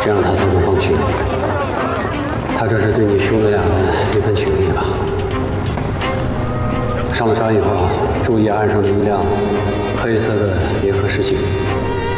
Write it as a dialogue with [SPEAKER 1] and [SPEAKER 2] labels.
[SPEAKER 1] 这样他才能放弃你。他这是对你兄弟俩的一份情谊吧。上了山以后，注意岸上的一辆黑色的别克10系。